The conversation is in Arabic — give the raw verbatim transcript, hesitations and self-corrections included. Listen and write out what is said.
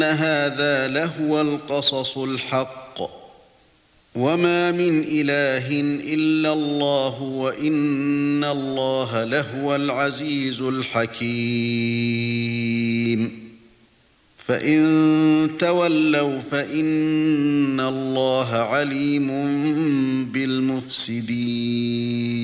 هذا لهو القصص الحق وما من إله إلا الله وإن الله لهو العزيز الحكيم فإن تولوا فإن الله عليم بالمفسدين